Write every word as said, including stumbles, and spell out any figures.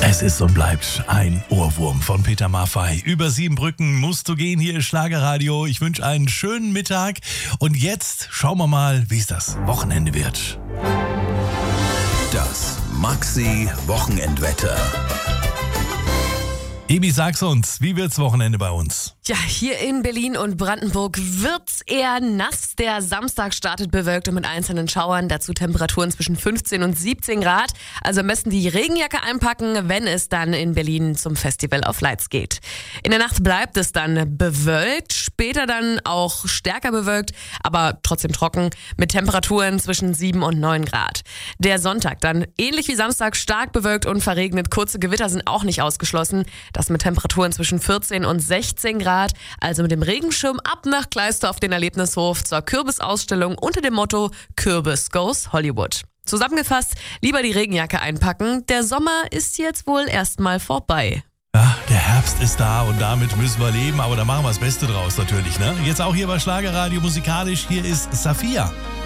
Es ist und bleibt ein Ohrwurm von Peter Maffay. Über sieben Brücken musst du gehen, hier ist Schlagerradio. Ich wünsche einen schönen Mittag und jetzt schauen wir mal, wie es das Wochenende wird. Das Maxi-Wochenendwetter. Ebi, sag's uns, wie wird's Wochenende bei uns? Ja, hier in Berlin und Brandenburg wird's eher nass. Der Samstag startet bewölkt und mit einzelnen Schauern. Dazu Temperaturen zwischen fünfzehn und siebzehn Grad. Also am besten die Regenjacke einpacken, wenn es dann in Berlin zum Festival of Lights geht. In der Nacht bleibt es dann bewölkt, später dann auch stärker bewölkt, aber trotzdem trocken mit Temperaturen zwischen sieben und neun Grad. Der Sonntag dann ähnlich wie Samstag stark bewölkt und verregnet. Kurze Gewitter sind auch nicht ausgeschlossen. Das mit Temperaturen zwischen vierzehn und sechzehn Grad. Also mit dem Regenschirm ab nach Gleisdorf auf den Erlebnishof zur Kürbisausstellung unter dem Motto Kürbis Goes Hollywood. Zusammengefasst, lieber die Regenjacke einpacken. Der Sommer ist jetzt wohl erstmal vorbei. Ja, der Herbst ist da und damit müssen wir leben, aber da machen wir das Beste draus natürlich, ne? Jetzt auch hier bei Schlagerradio musikalisch, hier ist Safiya.